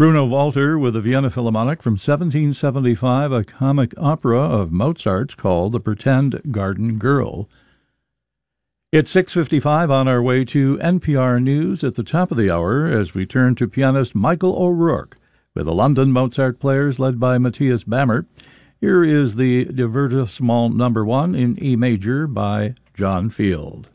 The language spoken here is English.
Bruno Walter with the Vienna Philharmonic from 1775, a comic opera of Mozart's called The Pretend Garden Girl. It's 6:55 on our way to NPR News at the top of the hour as we turn to pianist Michael O'Rourke with the London Mozart Players led by Matthias Bamert. Here is the Divertissement No. 1 in E major by John Field.